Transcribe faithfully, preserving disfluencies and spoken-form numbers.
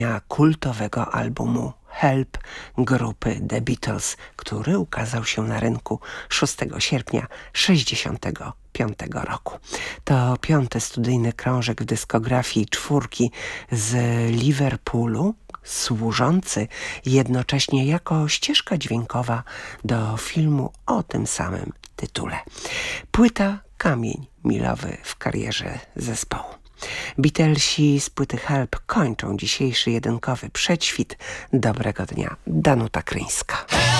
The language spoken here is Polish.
kultowego albumu Help grupy The Beatles, który ukazał się na rynku szóstego sierpnia sześćdziesiątego piątego roku. To piąty studyjny krążek w dyskografii czwórki z Liverpoolu, służący jednocześnie jako ścieżka dźwiękowa do filmu o tym samym tytule. Płyta kamień milowy w karierze zespołu. Beatlesi z płyty Help kończą dzisiejszy jedynkowy przedświt. Dobrego dnia. Danuta Kryńska.